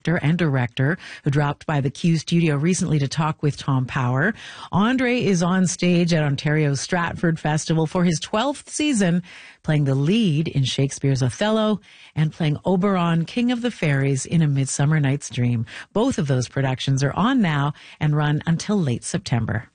and director who dropped by the Q studio recently to talk with Tom Power. Andre is on stage at Ontario's Stratford Festival for his 12th season, playing the lead in Shakespeare's Othello and playing Oberon, King of the Fairies, in A Midsummer Night's Dream. Both of those productions are on now and run until late September.